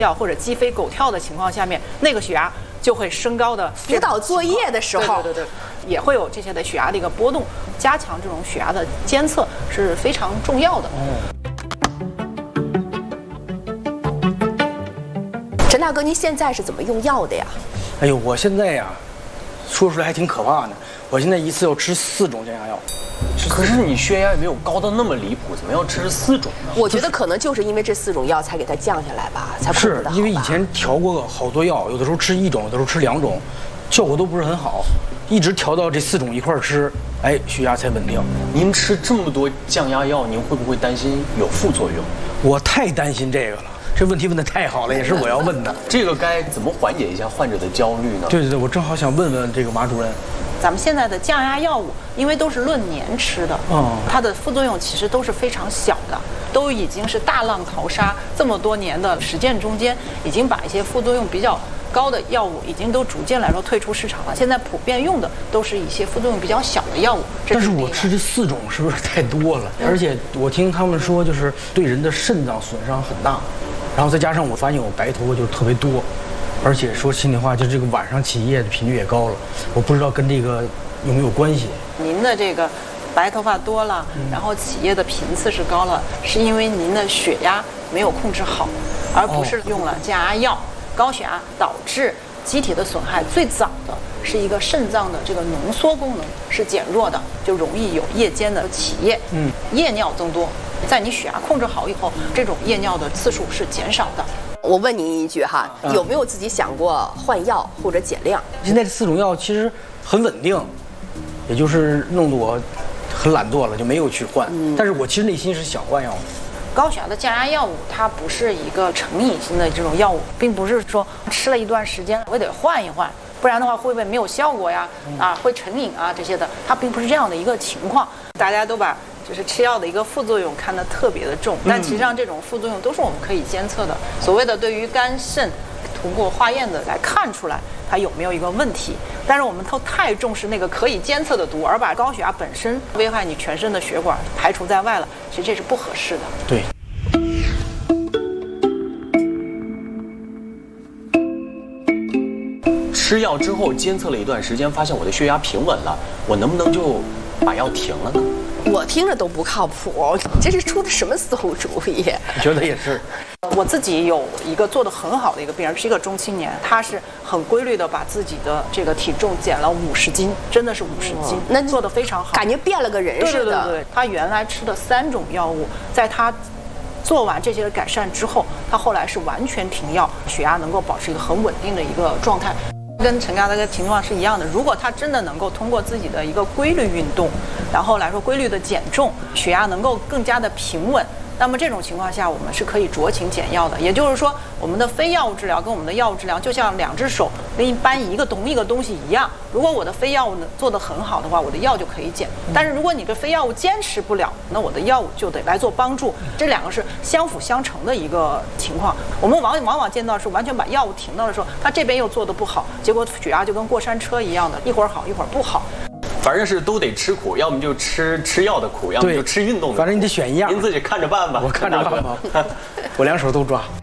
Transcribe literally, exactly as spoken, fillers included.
药或者鸡飞狗跳的情况下面，那个血压就会升高的。 辅导作业的时候， 对对对对，也会有这些的血压的一个波动，加强这种血压的监测是非常重要的。 陈大哥，您现在是怎么用药的呀？ 哎呦，我现在呀，说出来还挺可怕的。我现在一次要吃四种降压药。 可是你血压也没有高到那么离谱，怎么要吃四种呢？ 我觉得可能就是因为这四种药才给它降下来吧，才控制得好吧。 是因为以前调过好多药，有的时候吃一种，有的时候吃两种，效果都不是很好，一直调到这四种一块儿吃，哎，血压才稳定。 您吃这么多降压药，您会不会担心有副作用？ 我太担心这个了。这问题问得太好了，也是我要问的。 这个该怎么缓解一下患者的焦虑呢？ 对对对，我正好想问问这个马主任。 咱们现在的降压药物，因为都是论年吃的， 哦， 它的副作用其实都是非常小的，都已经是大浪淘沙，这么多年的实践中间，已经把一些副作用比较高的药物，已经都逐渐来说退出市场了。现在普遍用的都是一些副作用比较小的药物。 但是我吃这四种是不是太多了？而且我听他们说，就是对人的肾脏损伤很大，然后再加上我发现我白头发就特别多。而且说心里话，就这个晚上起夜的频率也高了，我不知道跟这个有没有关系。 您的这个白头发多了，然后起夜的频次是高了，是因为您的血压没有控制好，而不是用了降压药。高血压导致机体的损害最早的是一个肾脏的这个浓缩功能是减弱的，就容易有夜间的起夜，嗯，夜尿增多。在你血压控制好以后，这种夜尿的次数是减少的。 我问您一句哈， 嗯、 有没有自己想过换药或者减量？ 现在这四种药其实很稳定，也就是弄得我很懒惰了，就没有去换。嗯、但是我其实内心是想换药的。 高血压的降压药物，它不是一个成瘾性的这种药物，并不是说吃了一段时间我也得换一换，不然的话会不会没有效果呀？啊，会成瘾啊这些的，它并不是这样的一个情况。大家都把就是吃药的一个副作用看得特别的重，但其实上这种副作用都是我们可以监测的。所谓的对于肝肾，通过化验的来看出来它有没有一个问题。但是我们都太重视那个可以监测的毒，而把高血压本身危害你全身的血管排除在外了，其实这是不合适的。 对。 吃药之后监测了一段时间，发现我的血压平稳了，我能不能就把药停了呢？ 我听着都不靠谱，你这是出的什么馊主意？ 我觉得也是。 我自己有一个做得很好的一个病人，是一个中青年，他是很规律的把自己的这个体重减了五十斤，真的是五十斤， 那做得非常好， 感觉变了个人似的。 对对对对，他原来吃的三种药物，在他做完这些改善之后，他后来是完全停药，血压能够保持一个很稳定的一个状态。跟陈刚那个情况是一样的，如果他真的能够通过自己的一个规律运动，然后来说规律的减重，血压能够更加的平稳，那么这种情况下我们是可以酌情减药的。也就是说，我们的非药物治疗跟我们的药物治疗就像两只手跟一搬一个同一个东西一样，如果我的非药物呢做得很好的话，我的药就可以减，但是如果你的非药物坚持不了，那我的药物就得来做帮助，这两个是相辅相成的一个情况。我们往往往见到是完全把药物停到的时候，他这边又做得不好，结果血压就跟过山车一样的，一会儿好一会儿不好。 反正是都得吃苦，要么就吃吃药的苦，要么就吃运动的苦。 反正你得选一样， 您自己看着办吧。 我看着办吧，我两手都抓。